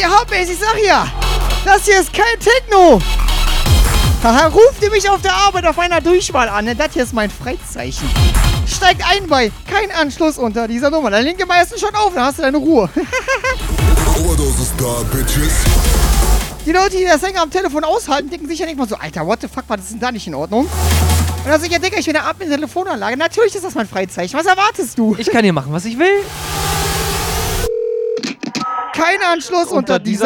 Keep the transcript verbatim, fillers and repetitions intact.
Hauptbass, ich sag ja. Das hier ist kein Techno. Haha, ruft ihr mich auf der Arbeit auf einer Durchwahl an, ne? Das hier ist mein Freizeichen. Steigt ein bei kein Anschluss unter dieser Nummer. Dann legen wir meistens schon auf, dann hast du deine Ruhe. Die Leute, die das Sänger am Telefon aushalten, denken sich ja nicht mal so, Alter, what the fuck, was ist denn da nicht in Ordnung? Und dann sag ich, ja, Digga, ich bin da ab in der Telefonanlage. Natürlich ist das mein Freizeichen. Was erwartest du? Ich kann hier machen, was ich will. Kein Anschluss unter, unter dieser